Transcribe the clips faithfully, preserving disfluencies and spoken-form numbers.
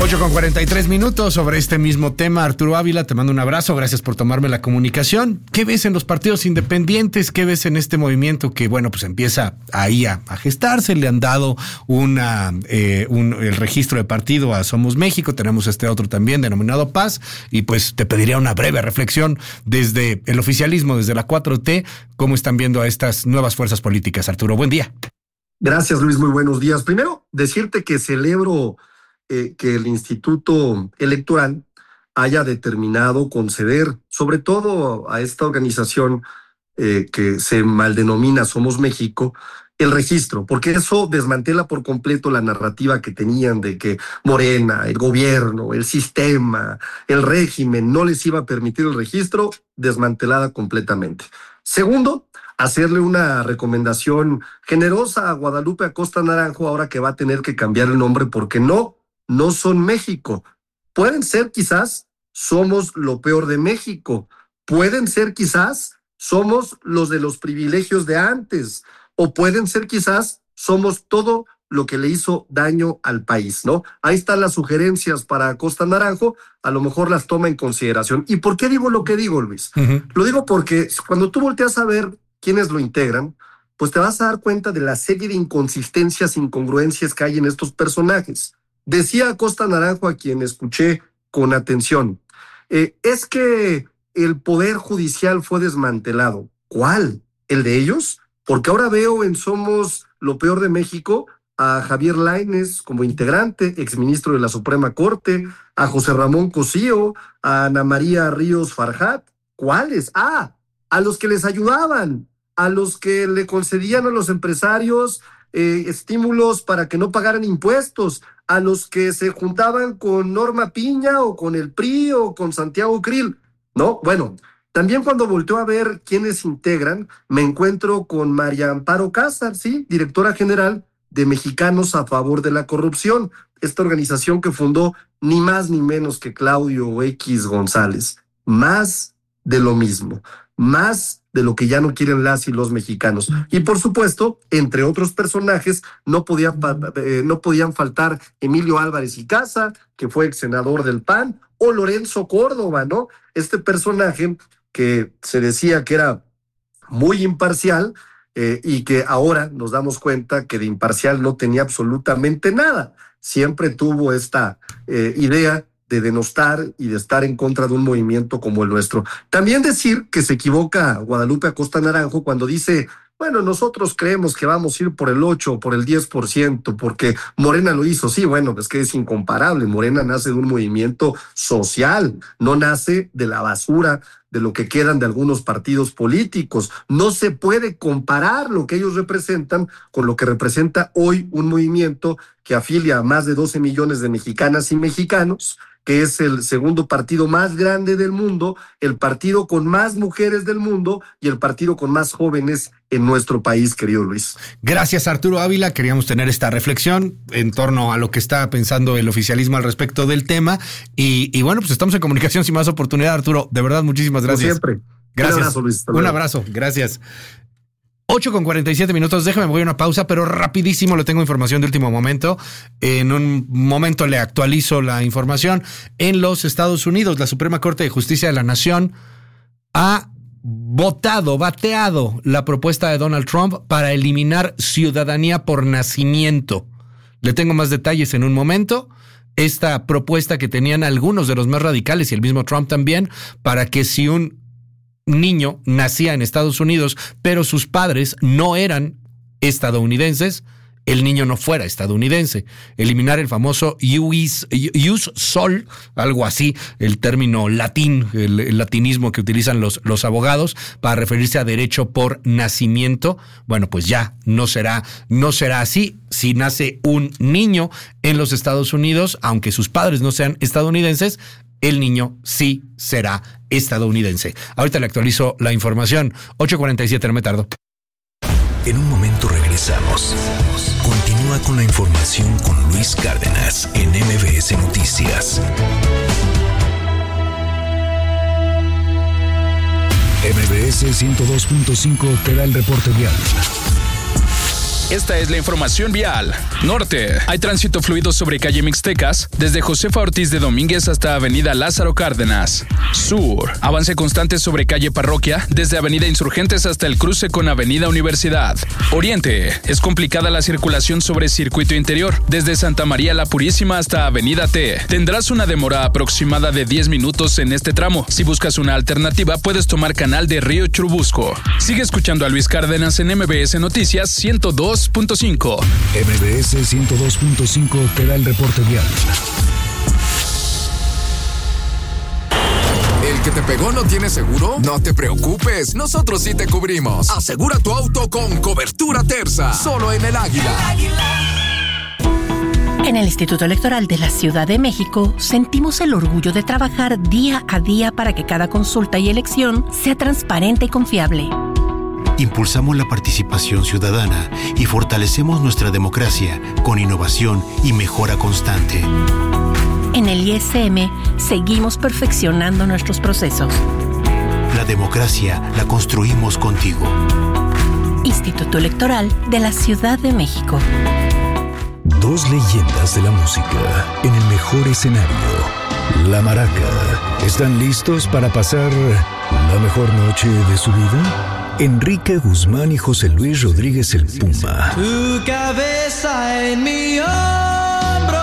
ocho con cuarenta y tres minutos sobre este mismo tema. Arturo Ávila, te mando un abrazo, gracias por tomarme la comunicación. ¿Qué ves en los partidos independientes? ¿Qué ves en este movimiento que, bueno, pues empieza ahí a, a gestarse? Le han dado una eh, un, el registro de partido a Somos México, tenemos este otro también denominado Paz, y pues te pediría una breve reflexión desde el oficialismo, desde la cuatro T, ¿cómo están viendo a estas nuevas fuerzas políticas? Arturo, buen día. Gracias, Luis, muy buenos días. Primero, decirte que celebro Eh, que el Instituto Electoral haya determinado conceder, sobre todo a esta organización eh, que se maldenomina Somos México, el registro, porque eso desmantela por completo la narrativa que tenían de que Morena, el gobierno, el sistema, el régimen no les iba a permitir el registro, desmantelada completamente. Segundo, hacerle una recomendación generosa a Guadalupe Acosta Naranjo ahora que va a tener que cambiar el nombre porque no No son México. Pueden ser quizás Somos lo peor de México. Pueden ser quizás Somos los de los privilegios de antes. O pueden ser quizás Somos todo lo que le hizo daño al país, ¿no? Ahí están las sugerencias para Acosta Naranjo. A lo mejor las toma en consideración. ¿Y por qué digo lo que digo, Luis? Uh-huh. Lo digo porque cuando tú volteas a ver quiénes lo integran, pues te vas a dar cuenta de la serie de inconsistencias, incongruencias que hay en estos personajes. Decía Acosta Naranjo, a quien escuché con atención, eh, es que el Poder Judicial fue desmantelado. ¿Cuál? ¿El de ellos? Porque ahora veo en Somos lo peor de México a Javier Lainez como integrante, exministro de la Suprema Corte, a José Ramón Cosío, a Ana María Ríos Farjat. ¿Cuáles? Ah, a los que les ayudaban, a los que le concedían a los empresarios eh, estímulos para que no pagaran impuestos, a los que se juntaban con Norma Piña o con el P R I o con Santiago Krill, ¿no? Bueno, también cuando volteo a ver quiénes integran, me encuentro con María Amparo Cázar, ¿sí? Directora general de Mexicanos a Favor de la Corrupción, esta organización que fundó ni más ni menos que Claudio X González. Más de lo mismo, más de lo que ya no quieren las y los mexicanos. Y por supuesto, entre otros personajes, no podían, eh, no podían faltar Emilio Álvarez y Casa, que fue ex senador del P A N, o Lorenzo Córdoba, ¿no? Este personaje que se decía que era muy imparcial eh, y que ahora nos damos cuenta que de imparcial no tenía absolutamente nada. Siempre tuvo esta eh, idea de denostar y de estar en contra de un movimiento como el nuestro. También decir que se equivoca Guadalupe Acosta Naranjo cuando dice, bueno, nosotros creemos que vamos a ir por el ocho o por el diez por ciento, porque Morena lo hizo. Sí, bueno, es que es incomparable. Morena nace de un movimiento social, no nace de la basura de lo que quedan de algunos partidos políticos. No se puede comparar lo que ellos representan con lo que representa hoy un movimiento que afilia a más de doce millones de mexicanas y mexicanos, que es el segundo partido más grande del mundo, el partido con más mujeres del mundo y el partido con más jóvenes en nuestro país, querido Luis. Gracias, Arturo Ávila. Queríamos tener esta reflexión en torno a lo que está pensando el oficialismo al respecto del tema. Y, y bueno, pues estamos en comunicación sin más oportunidad, Arturo. De verdad, muchísimas gracias. Como siempre. Gracias. Un abrazo, Luis. Un abrazo, gracias. ocho con cuarenta y siete minutos, déjame, voy a una pausa, pero rapidísimo le tengo información de último momento. En un momento le actualizo la información. En los Estados Unidos, la Suprema Corte de Justicia de la Nación ha votado, bateado la propuesta de Donald Trump para eliminar ciudadanía por nacimiento. Le tengo más detalles en un momento. Esta propuesta que tenían algunos de los más radicales y el mismo Trump también, para que si un niño nacía en Estados Unidos, pero sus padres no eran estadounidenses, el niño no fuera estadounidense. Eliminar el famoso ius, ius sol, algo así, el término latín, el, el latinismo que utilizan los, los abogados para referirse a derecho por nacimiento. Bueno, pues ya no será, no será así. Si nace un niño en los Estados Unidos, aunque sus padres no sean estadounidenses, el niño sí será estadounidense. Ahorita le actualizo la información. ocho cuarenta y siete, no me tardo. En un momento regresamos. Continúa con la información con Luis Cárdenas en M B S Noticias. M B S ciento dos punto cinco te da el reporte vial. Esta es la información vial. Norte. Hay tránsito fluido sobre calle Mixtecas, desde Josefa Ortiz de Domínguez hasta avenida Lázaro Cárdenas. Sur. Avance constante sobre calle Parroquia, desde avenida Insurgentes hasta el cruce con avenida Universidad. Oriente. Es complicada la circulación sobre circuito interior, desde Santa María la Purísima hasta avenida T. Tendrás una demora aproximada de diez minutos en este tramo. Si buscas una alternativa, puedes tomar canal de Río Churubusco. Sigue escuchando a Luis Cárdenas en M B S Noticias ciento dos punto cinco. M B S ciento dos punto cinco te da el reporte vial. ¿El que te pegó no tiene seguro? No te preocupes, nosotros sí te cubrimos. Asegura tu auto con cobertura Terza, solo en El Águila. En el Instituto Electoral de la Ciudad de México sentimos el orgullo de trabajar día a día para que cada consulta y elección sea transparente y confiable. Impulsamos la participación ciudadana y fortalecemos nuestra democracia con innovación y mejora constante. En el I S M seguimos perfeccionando nuestros procesos. La democracia la construimos contigo. Instituto Electoral de la Ciudad de México. Dos leyendas de la música en el mejor escenario. La Maraca. ¿Están listos para pasar la mejor noche de su vida? Enrique Guzmán y José Luis Rodríguez el Puma. Tu cabeza en mi hombro.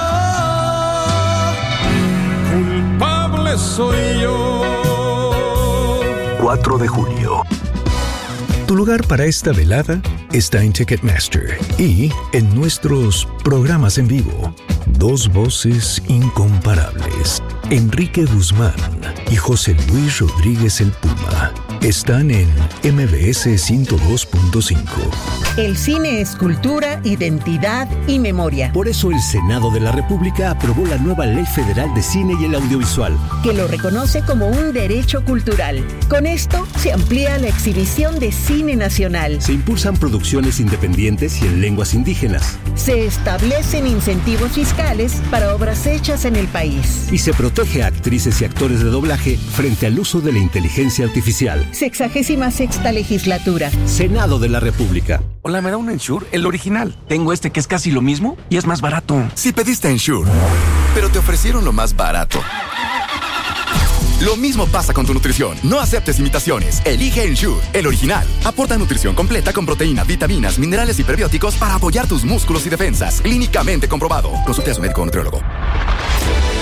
Culpable soy yo. cuatro de julio. Tu lugar para esta velada está en Ticketmaster y en nuestros programas en vivo. Dos voces incomparables. Enrique Guzmán y José Luis Rodríguez el Puma. Están en M B S ciento dos punto cinco. El cine es cultura, identidad y memoria. Por eso el Senado de la República aprobó la nueva Ley Federal de Cine y el Audiovisual, que lo reconoce como un derecho cultural. Con esto se amplía la exhibición de cine nacional. Se impulsan producciones independientes y en lenguas indígenas. Se establecen incentivos fiscales para obras hechas en el país. Y se protege a actrices y actores de doblaje frente al uso de la inteligencia artificial. Sexagésima sexta legislatura. Senado de la República. Hola, ¿me da un Ensure? El original. Tengo este que es casi lo mismo y es más barato. Si pediste Ensure, pero te ofrecieron lo más barato. Lo mismo pasa con tu nutrición. No aceptes imitaciones. Elige Ensure, el original. Aporta nutrición completa con proteínas, vitaminas, minerales y prebióticos para apoyar tus músculos y defensas. Clínicamente comprobado. Consulte a su médico o nutriólogo.